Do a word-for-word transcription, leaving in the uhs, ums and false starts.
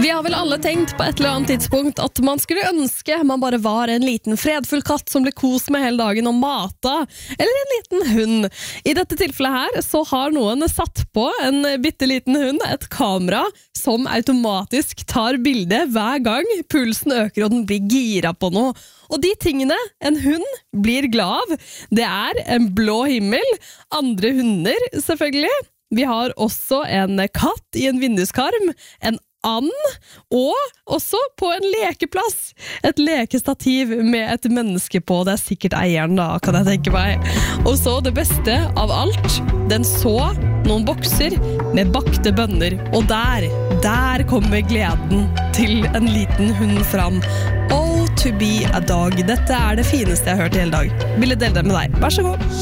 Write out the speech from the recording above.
Vi har vel alle tenkt på et eller annet tidspunkt at man skulle ønske man bare var en liten fredfull katt som ble kos med hele dagen og mata, eller en liten hund. I dette tilfellet her så har noen satt på en bitteliten hund, et kamera som automatisk tar bilde hver gang pulsen øker og den blir gira på noe. Og de tingene en hund blir glad av, det er en blå himmel, andre hunder selvfølgelig. Vi har også en katt i en vinduskarm, en and, og også på en lekeplass. Et lekestativ med et menneske på. Det er sikkert eieren da, kan jeg tenke meg. Og så det beste av alt, den så noen bokser med bakte bønner. Og der, der kommer gleden til en liten hund fram. Oh, to be a dog. Dette er det fineste jeg har hørt i hele dag. Vil jeg dele det med deg? Vær så god.